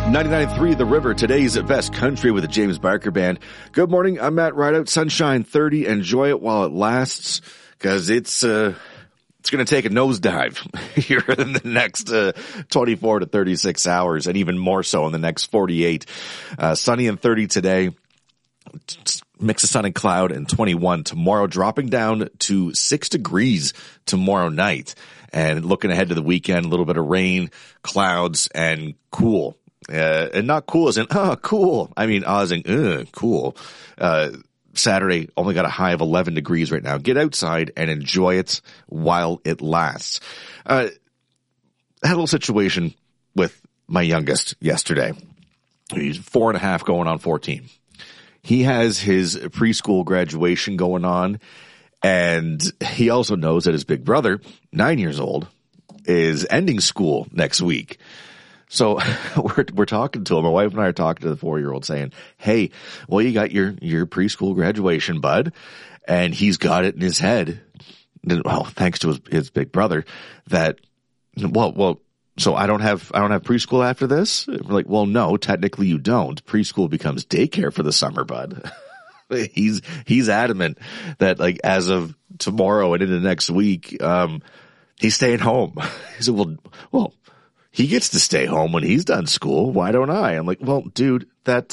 99.3 The River, today's best country with the James Barker Band. Good morning, I'm Matt Rideout. Sunshine 30. Enjoy it while it lasts, because it's going to take a nosedive here in the next 24 to 36 hours, and even more so in the next 48. Sunny and 30 today. Mix of sun and cloud, and 21 tomorrow, dropping down to 6 degrees tomorrow night. And looking ahead to the weekend, a little bit of rain, clouds, and cool. And not cool as in, cool. I mean, as in, cool. Saturday only got a high of 11 degrees right now. Get outside and enjoy it while it lasts. I had a little situation with my youngest yesterday. He's 4.5 going on 14. He has his preschool graduation going on, and he also knows that his big brother, 9 years old, is ending school next week. So we're talking to him. My wife and I are talking to the 4-year-old saying, hey, well, you got your preschool graduation, bud. And he's got it in his head. Well, thanks to his big brother that, well, so I don't have preschool after this? We're like, well, no, technically you don't. Preschool becomes daycare for the summer, bud. He's adamant that, like, as of tomorrow and into next week, he's staying home. He said, well, he gets to stay home when he's done school. Why don't I? I'm like, well, dude, that's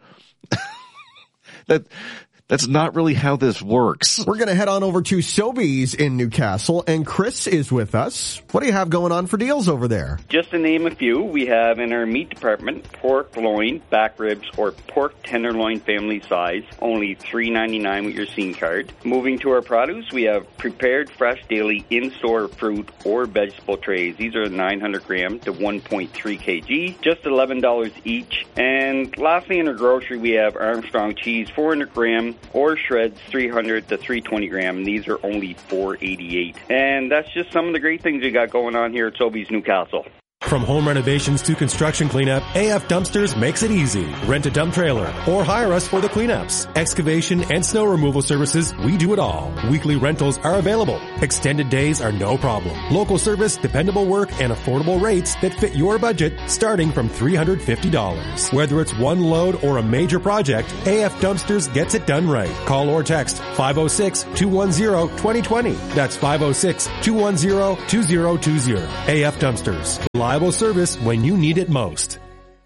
not really how this works. We're going to head on over to Sobeys in Newcastle, and Chris is with us. What do you have going on for deals over there? Just to name a few, we have in our meat department, pork loin, back ribs, or pork tenderloin family size, only $3.99 with your scene card. Moving to our produce, we have prepared fresh daily in-store fruit or vegetable trays. These are 900 gram to 1.3 kg, just $11 each. And lastly, in our grocery, we have Armstrong cheese, 400 gram, or shreds 300 to 320 gram. These are only $4.88. And that's just some of the great things we got going on here at Sobeys Newcastle. From home renovations to construction cleanup, AF Dumpsters makes it easy. Rent a dump trailer or hire us for the cleanups. Excavation and snow removal services, we do it all. Weekly rentals are available. Extended days are no problem. Local service, dependable work, and affordable rates that fit your budget starting from $350. Whether it's one load or a major project, AF Dumpsters gets it done right. Call or text 506-210-2020. That's 506-210-2020. AF Dumpsters. Reliable service when you need it most.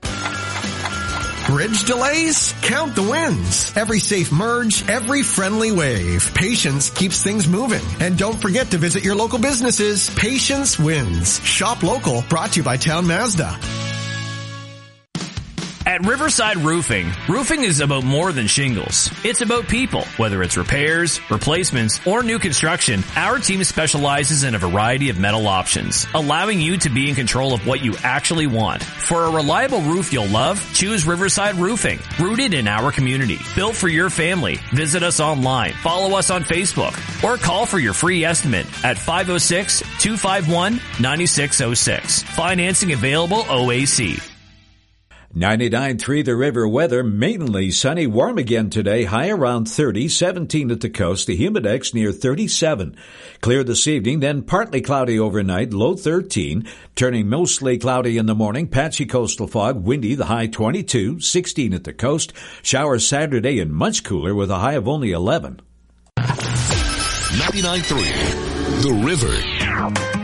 Bridge delays? Count the wins. Every safe merge, every friendly wave. Patience keeps things moving. And don't forget to visit your local businesses. Patience wins. Shop local. Brought to you by Town Mazda. At Riverside Roofing, roofing is about more than shingles. It's about people. Whether it's repairs, replacements, or new construction, our team specializes in a variety of metal options, allowing you to be in control of what you actually want. For a reliable roof you'll love, choose Riverside Roofing. Rooted in our community. Built for your family. Visit us online, follow us on Facebook, or call for your free estimate at 506-251-9606. Financing available OAC. 99.3 The River weather, mainly sunny, warm again today, high around 30, 17 at the coast, the humidex near 37. Clear this evening, then partly cloudy overnight, low 13, turning mostly cloudy in the morning, patchy coastal fog, windy, the high 22, 16 at the coast, showers Saturday and much cooler with a high of only 11. 99.3 The River.